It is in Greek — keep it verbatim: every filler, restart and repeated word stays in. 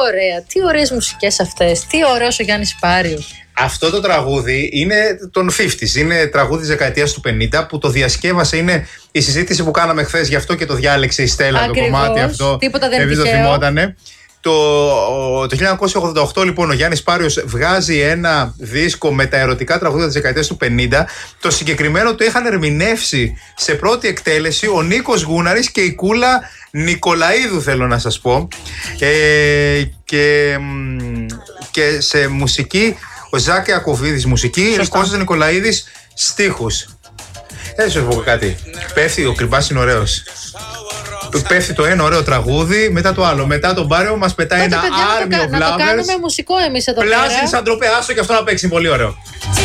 ωραία, τι ωραίες μουσικές αυτές, τι ωραίος ο Γιάννης Πάριος. Αυτό το τραγούδι είναι των πενήντα, είναι τραγούδι της δεκαετίας του πενήντα που το διασκεύασε, είναι η συζήτηση που κάναμε χθες, γι' αυτό και το διάλεξε η Στέλλα. Ακριβώς, το κομμάτι αυτό. Τίποτα δεν είναι το τυχαίο. θυμότανε. Το, το χίλια εννιακόσια ογδόντα οκτώ λοιπόν ο Γιάννης Πάριος βγάζει ένα δίσκο με τα ερωτικά τραγούδια της δεκαετίας του πενήντα. Το συγκεκριμένο το είχαν ερμηνεύσει σε πρώτη εκτέλεση ο Νίκος Γούναρης και η Κούλα Νικολαίδου, θέλω να σας πω. Ε, και, και σε μουσική ο Ζάκη Ακοβίδης μουσική, ο Κώστας Νικολαίδης στίχους. Έτσι σου πω κάτι. Πέφτει, ο Κρυμπάς είναι ωραίος. Πέφτει το ένα ωραίο τραγούδι, μετά το άλλο. Μετά τον Πάριο μας πετάει Τότε, ένα παιδιά, Army of να το, Lovers. να το κάνουμε μουσικό εμείς εδώ πέρα. Πλάσιν σαν τροπέ, άσο και αυτό να παίξει, πολύ ωραίο.